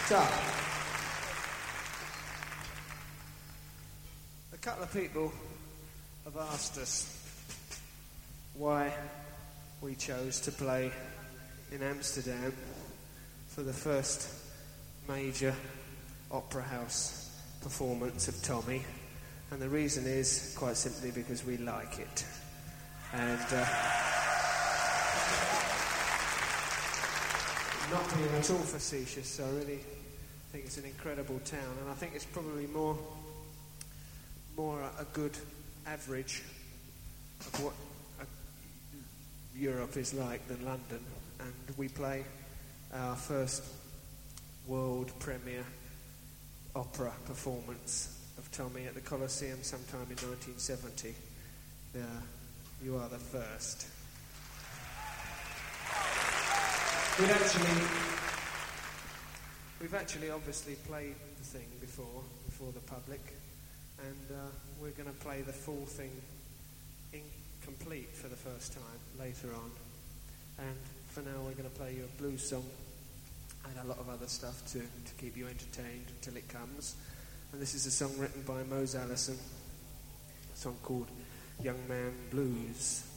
So, a couple of people have asked us why we chose to play in Amsterdam for the first major opera house performance of Tommy, and the reason is quite simply because we like it. And not being at all facetious, I really think it's an incredible town, and I think it's probably more a good average of what Europe is like than London. And we play our first world premiere opera performance of Tommy at the Colosseum sometime in 1970. You are the first. We've actually obviously played the thing before the public, and we're going to play the full thing incomplete for the first time later on. And for now we're going to play you a blues song and a lot of other stuff to keep you entertained until it comes. And this is a song written by Mose Allison, a song called Young Man Blues.